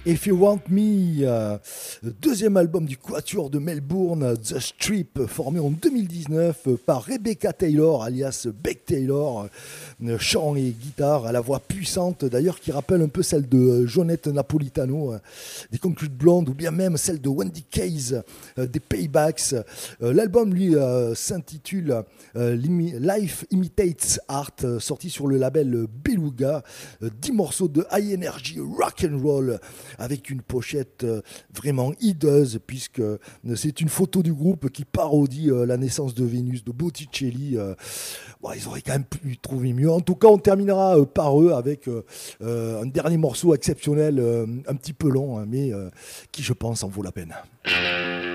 If You Want Me, deuxième album du Quatuor de Melbourne, The Strip, formé en 2019 par Rebecca Taylor, alias Beck Taylor, chant et guitare à la voix puissante, d'ailleurs qui rappelle un peu celle de Jonette Napolitano, des Concrete Blonde, ou bien même celle de Wendy Case, des Paybacks. L'album, lui, s'intitule Life Imitates Art, sorti sur le label Beluga. 10 morceaux de high energy rock and roll avec une pochette vraiment hideuse, puisque c'est une photo du groupe qui parodie la naissance de Vénus de Botticelli. Bon, ils auraient quand même pu trouver mieux. En tout cas, on terminera par eux avec un dernier morceau exceptionnel, un petit peu long, hein, mais qui, je pense, en vaut la peine.